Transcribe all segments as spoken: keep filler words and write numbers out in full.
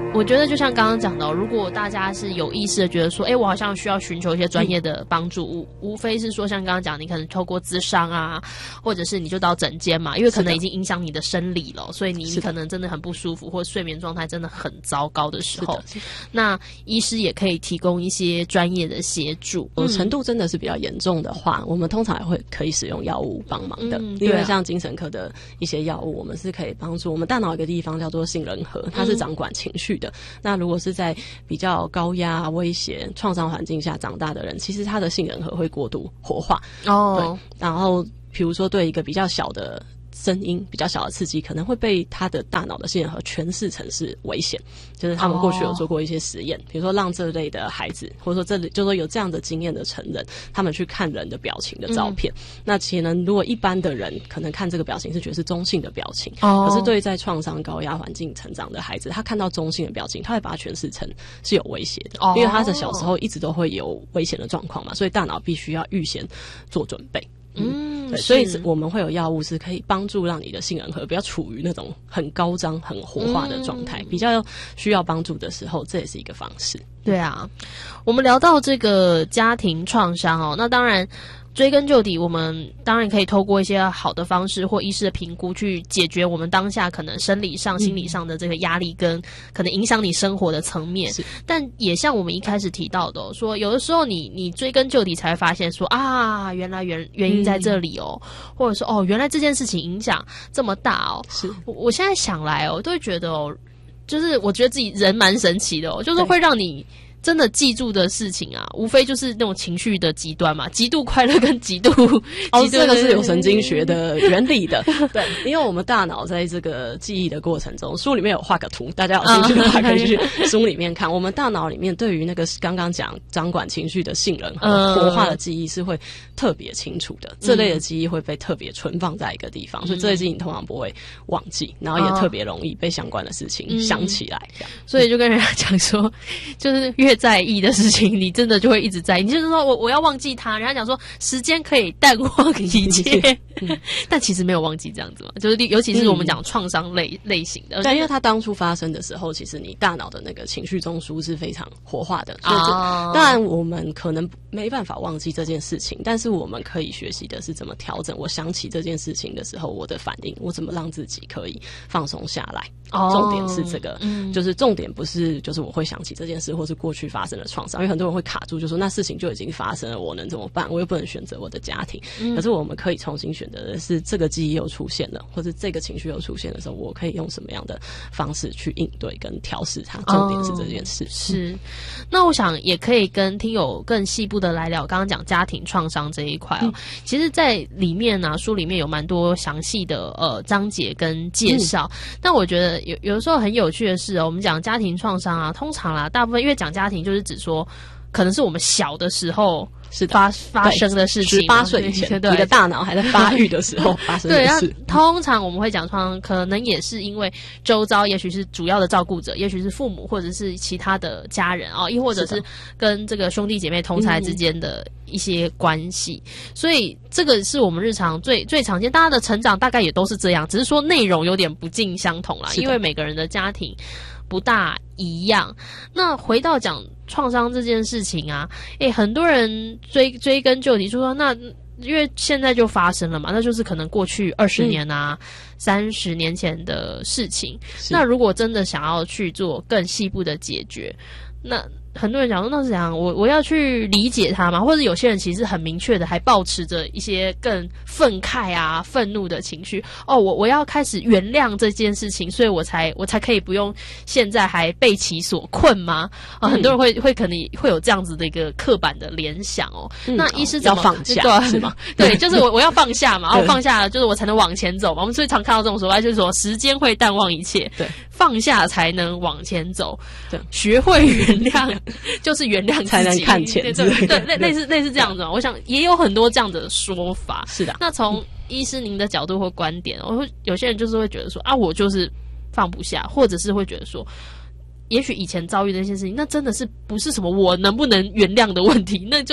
我觉得就像刚刚讲的，如果大家是有意识的觉得说，哎，我好像需要寻求一些专业的帮助，无无非是说像刚刚讲，你可能透过咨商啊，或者是你就到诊间嘛，因为可能已经影响你的生理了，所以你可能真的很不舒服，或睡眠状态真的很糟糕的时候，那医师也可以提供一些专业的协助。 嗯、程度真的是比较严重的话，我们通常也会可以使用药物帮忙的、嗯啊，因为像精神科的一些药物，我们是可以帮助我们大脑一个地方叫做杏仁核，它是掌管情绪的。嗯、那如果是在比较高压、威胁、创伤环境下长大的人，其实他的杏仁核会过度活化哦。对，然后比如说对一个比较小的声音比较小的刺激，可能会被他的大脑的杏仁核诠释成是危险。就是他们过去有做过一些实验， oh. 比如说让这类的孩子，或者说这里就是说有这样的经验的成人，他们去看人的表情的照片。嗯、那其实如果一般的人可能看这个表情是觉得是中性的表情， oh. 可是对于在创伤高压环境成长的孩子，他看到中性的表情，他会把它诠释成是有威胁的， oh. 因为他的小时候一直都会有危险的状况嘛，所以大脑必须要预先做准备。嗯，对，所以我们会有药物是可以帮助让你的杏仁核不要处于那种很高涨、很活化的状态、嗯，比较需要帮助的时候，这也是一个方式。 对啊，我们聊到这个家庭创伤哦，那当然。追根究底，我们当然可以透过一些好的方式或医师的评估去解决我们当下可能生理上、心理上的这个压力跟可能影响你生活的层面。但也像我们一开始提到的、哦，说有的时候你你追根究底才会发现说啊，原来原原因在这里哦，嗯、或者说哦，原来这件事情影响这么大哦。是，我我现在想来哦，都会觉得哦，就是我觉得自己人蛮神奇的哦，就是会让你。真的记住的事情啊，无非就是那种情绪的极端嘛，极度快乐跟极度哦，这个是有神经学的原理的。对，因为我们大脑在这个记忆的过程中，书里面有画个图，大家有兴趣的话可以去书里面看。我们大脑里面对于那个刚刚讲掌管情绪的杏仁核活化的记忆是会特别清楚的，这类的记忆会被特别存放在一个地方，所以这类记忆你通常不会忘记，然后也特别容易被相关的事情想起来。这样， 所以就跟人家讲说，就是越越在意的事情，你真的就会一直在意。你就是说我我要忘记它，人家讲说时间可以淡忘一切，嗯、但其实没有忘记这样子嘛。就是尤其是我们讲创伤类、嗯、类型的， 对，因为它当初发生的时候，其实你大脑的那个情绪中枢是非常活化的，所以哦、当然我们可能没办法忘记这件事情，但是我们可以学习的是怎么调整。我想起这件事情的时候，我的反应，我怎么让自己可以放松下来。哦、重点是这个、嗯，就是重点不是就是我会想起这件事，或是过去发生的创伤，因为很多人会卡住，就说那事情就已经发生了，我能怎么办？我又不能选择我的家庭。嗯、可是我们可以重新选择的是，这个记忆又出现了，或者这个情绪又出现的时候，我可以用什么样的方式去应对跟调试它？重点是这件事。哦、 是，那我想也可以跟听友更细部的来聊，刚刚讲家庭创伤这一块哦、嗯，其实，在里面呢、啊，书里面有蛮多详细的呃章节跟介绍，嗯、但我觉得。有有的时候很有趣的是哦，我们讲家庭创伤啊，通常啦，大部分因为讲家庭就是指说，可能是我们小的时候是发发生的事情， 十八岁以前，你的大脑还在发育的时候发生的事。 对，通常我们会讲创伤，可能也是因为周遭，也许是主要的照顾者，也许是父母，或者是其他的家人啊，亦或者是跟这个兄弟姐妹同才之间的一些关系。嗯、所以这个是我们日常最最常见，大家的成长大概也都是这样，只是说内容有点不尽相同啦，因为每个人的家庭不大一样。那回到讲创伤这件事情啊，诶，很多人追追根究底就说，那因为现在就发生了嘛，那就是可能过去二十年啊、三十、嗯、年前的事情。那如果真的想要去做更细部的解决，那很多人讲说那是怎样？我我要去理解他嘛，或者有些人其实很明确的，还抱持着一些更愤慨啊、愤怒的情绪。哦，我我要开始原谅这件事情，所以我才我才可以不用现在还被其所困吗？啊，嗯、很多人会会可能会有这样子的一个刻板的联想哦。嗯、那医师怎么要放下是吗？ 对，就是我我要放下嘛，然后放下了，就是我才能往前走嘛。我们最常看到这种说法，就是说时间会淡忘一切，对，放下才能往前走，对，学会原谅。就是原谅自己才能看前， 对对对，类类似类似这样子嘛。我想也有很多这样的说法。 是的。 那从医师您的角度或观点，我会有些人就是会觉得说啊，我就是放不下，或者是会觉得说，也许以前遭遇的那些事情，那真的是不是什么我能不能原谅的问题，那就是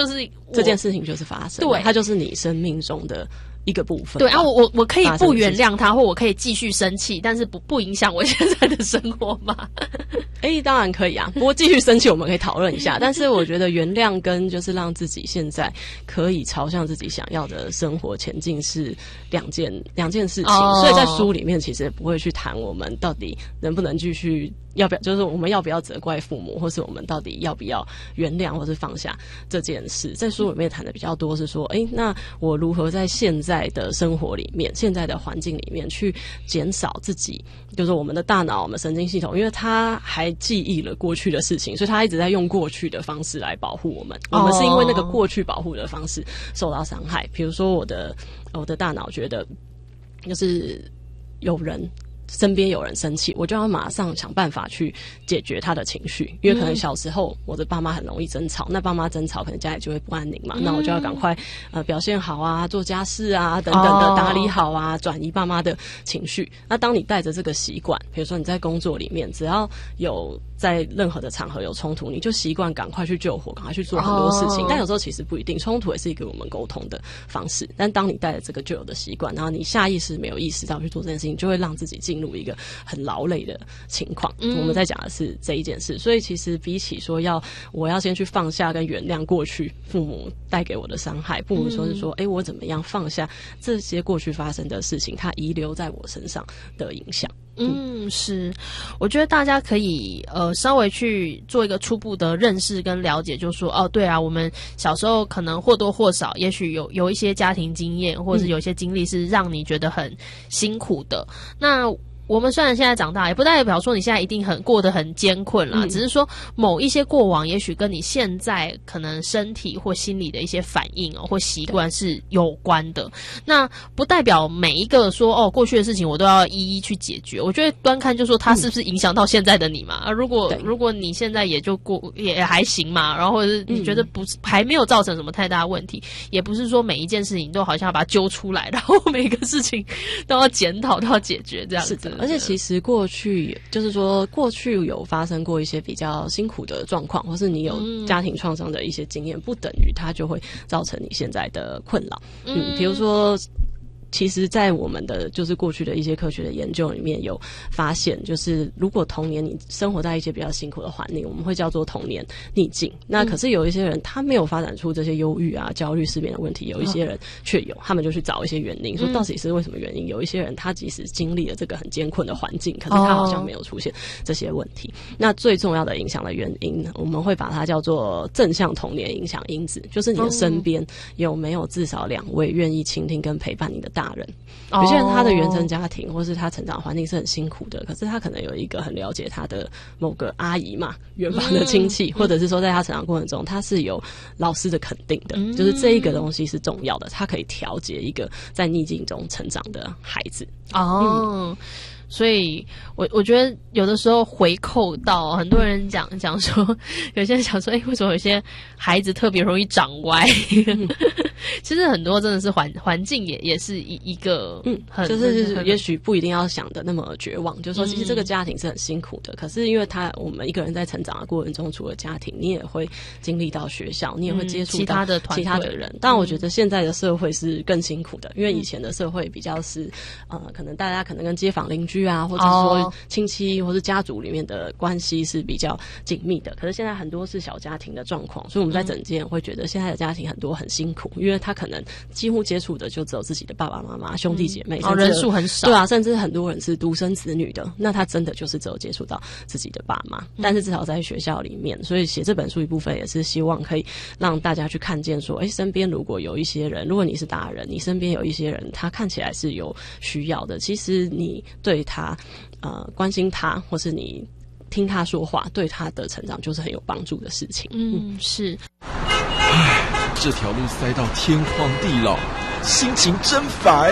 这件事情就是发生，对，它就是你生命中的一个部分。 对啊，我我我可以不原谅他，或我可以继续生气，但是不不影响我现在的生活嘛？ 哎、欸，当然可以啊。不过继续生气我们可以讨论一下，但是我觉得原谅跟就是让自己现在可以朝向自己想要的生活前进是两件两件事情。哦、所以在书里面其实不会去谈我们到底能不能继续。要不要就是我们要不要责怪父母，或是我们到底要不要原谅或是放下这件事，在书里面谈的比较多是说，诶，那我如何在现在的生活里面，现在的环境里面去减少自己，就是我们的大脑，我们神经系统，因为它还记忆了过去的事情，所以它一直在用过去的方式来保护我们。我们是因为那个过去保护的方式受到伤害。比如说我的我的大脑觉得就是有人身边有人生气，我就要马上想办法去解决他的情绪，因为可能小时候我的爸妈很容易争吵，那爸妈争吵可能家里就会不安宁嘛，嗯、那我就要赶快呃表现好啊，做家事啊等等的，打理好啊，转移爸妈的情绪。那当你带着这个习惯，比如说你在工作里面，只要有在任何的场合有冲突，你就习惯赶快去救火，赶快去做很多事情。但有时候其实不一定，冲突也是一个我们沟通的方式。但当你带着这个旧有的习惯，然后你下意识没有意识到去做这件事情，就会让自己进入一个很劳累的情况。嗯、我们在讲的是这一件事，所以其实比起说要我要先去放下跟原谅过去父母带给我的伤害，不如说是说，哎、欸，我怎么样放下这些过去发生的事情，它遗留在我身上的影响。 嗯，是，我觉得大家可以呃稍微去做一个初步的认识跟了解，就说哦，对啊，我们小时候可能或多或少，也许有有一些家庭经验，或者是有一些经历是让你觉得很辛苦的。嗯、那我们虽然现在长大，也不代表说你现在一定很过得很艰困啦，嗯、只是说某一些过往，也许跟你现在可能身体或心理的一些反应哦，或习惯是有关的。那不代表每一个说哦过去的事情我都要一一去解决。我觉得端看就说它是不是影响到现在的你嘛？啊，如果如果你现在也就过也还行嘛，然后或者是你觉得不是、嗯、还没有造成什么太大的问题，也不是说每一件事情都好像要把它揪出来，然后每个事情都要检讨都要解决这样子。 而且其实过去就是说，过去有发生过一些比较辛苦的状况，或是你有家庭创伤的一些经验，不等于它就会造成你现在的困扰。嗯，比如说。其实在我们的就是过去的一些科学的研究里面有发现，就是如果童年你生活在一些比较辛苦的环境，我们会叫做童年逆境。那可是有一些人他没有发展出这些忧郁啊、焦虑、失眠的问题，有一些人却有，他们就去找一些原因，说到底是为什么原因。有一些人他即使经历了这个很艰困的环境，可是他好像没有出现这些问题。那最重要的影响的原因，我们会把它叫做正向童年影响因子，就是你的身边有没有至少两位愿意倾听跟陪伴你的大人。有些人他的原生家庭或是他成长环境是很辛苦的，可是他可能有一个很了解他的某个阿姨嘛，远房的亲戚，嗯、或者是说在他成长过程中他是有老师的肯定的，嗯、就是这一个东西是重要的，他可以调节一个在逆境中成长的孩子。哦。嗯， 所以我我觉得有的时候回扣到很多人讲讲说，有些人想说，哎、欸，为什么有些孩子特别容易长歪？嗯、其实很多真的是环环境也也是一一个，嗯，很就是也许不一定要想的那么绝望，就是说其实这个家庭是很辛苦的，嗯、可是因为他我们一个人在成长的过程中，除了家庭，你也会经历到学校，你也会接触到其他的其他的人。但我觉得现在的社会是更辛苦的，因为以前的社会比较是呃，可能大家可能跟街坊邻居啊，或者说亲戚或是家族里面的关系是比较紧密的，可是现在很多是小家庭的状况，所以我们在整间会觉得现在的家庭很多很辛苦，因为他可能几乎接触的就只有自己的爸爸妈妈、兄弟姐妹， 哦，人数很少， 对啊，甚至很多人是独生子女的，那他真的就是只有接触到自己的爸妈，但是至少在学校里面，所以写这本书一部分也是希望可以让大家去看见说，哎，身边如果有一些人，如果你是大人，你身边有一些人，他看起来是有需要的，其实你对他呃关心他，或是你听他说话，对他的成长就是很有帮助的事情。 嗯，嗯是。 唉，这条路塞到天荒地老，心情真烦。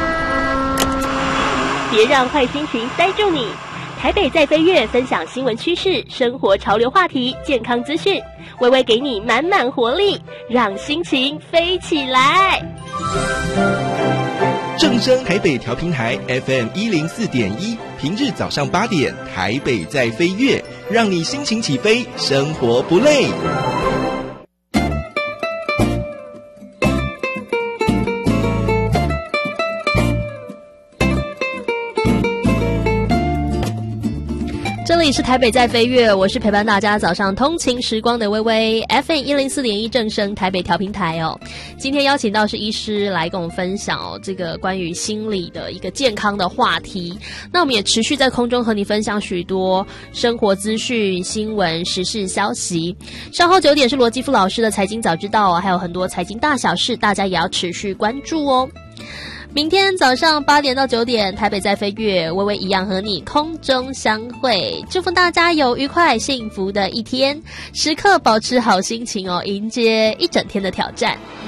别让坏心情塞住你。台北在飞跃分享新闻趋势、生活潮流话题、健康资讯，微微给你满满活力，让心情飞起来。 正声台北调频台 F M 一零四点一，平日早上八点，台北在飞跃，让你心情起飞，生活不累。 这里是台北在飞跃，我是陪伴大家早上通勤时光的微微 F M 一零四点一正声台北调频台哦。今天邀请到是医师来跟我们分享哦，这个关于心理的一个健康的话题。那我们也持续在空中和你分享许多生活资讯、新闻、时事消息。稍后九点是罗基夫老师的财经早知道哦，还有很多财经大小事，大家也要持续关注哦。明天早上八点到九点，台北在飞跃，微微一样和你空中相会。祝福大家有愉快幸福的一天，时刻保持好心情哦，迎接一整天的挑战。